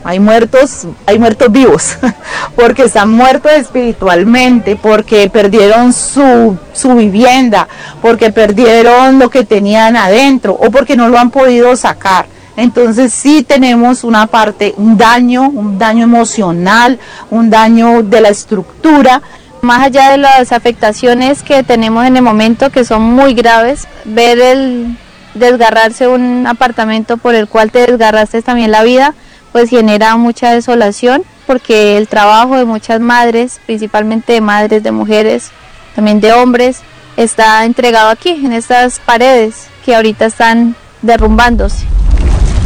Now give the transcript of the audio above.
hay muertos vivos, porque están muertos espiritualmente, porque perdieron su vivienda, porque perdieron lo que tenían adentro o porque no lo han podido sacar. Entonces sí tenemos una parte, un daño emocional, un daño de la estructura. Más allá de las afectaciones que tenemos en el momento, que son muy graves, ver el desgarrarse un apartamento por el cual te desgarraste también la vida, pues genera mucha desolación, porque el trabajo de muchas madres, principalmente de madres, de mujeres, también de hombres, está entregado aquí, en estas paredes que ahorita están derrumbándose.